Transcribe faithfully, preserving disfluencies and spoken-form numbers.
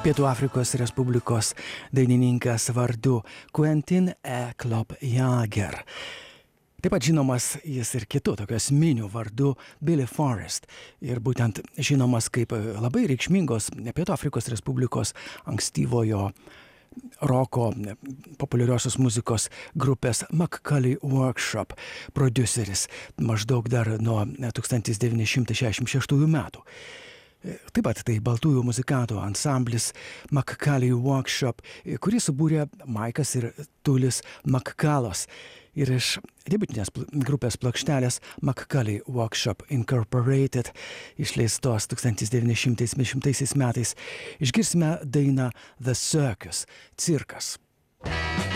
Pietų Afrikos Respublikos dainininkas vardu Quentin E. Klop Jager. Taip pat žinomas jis ir kitų tokių esminių vardų Billy Forrest. Ir būtent žinomas kaip labai reikšmingos Pietų Afrikos Respublikos ankstyvojo roko populiariosios muzikos grupės Macaulay Workshop prodiuseris maždaug dar nuo tūkstantis devyni šimtai šešiasdešimt šeštųjų metų. Taip pat tai baltųjų muzikantų ansamblis Macaulay Workshop, kurį subūrė Maikas ir Tulis Makkalos. Ir iš debiutinės grupės plokštelės Macaulay Workshop Incorporated išleistos tūkstantis devyni šimtai septyniasdešimtaisiais metais išgirsime dainą The Circus – cirkas.